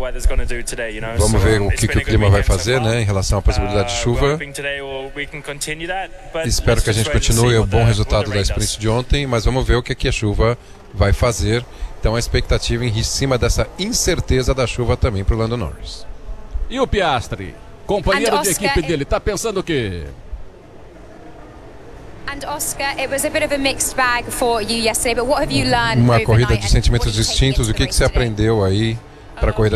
Vamos ver o que o clima vai fazer, né, em relação à possibilidade de chuva. Espero que a gente continue o bom resultado da sprint de ontem, mas vamos ver o que a chuva vai fazer. Então a expectativa em cima dessa incerteza da chuva também para o Lando Norris. E o Piastri, companheiro de equipe dele, está pensando o quê? Uma corrida de sentimentos distintos. O que você aprendeu aí para a corrida